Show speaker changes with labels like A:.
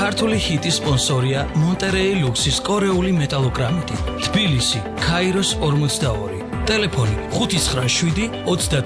A: ქართული ჰიტის სპონსორია მონტერეი ლუქსის კორეული მეტალოგრამიტი. თბილისი, ქაიროს 42. ტელეფონი 597 30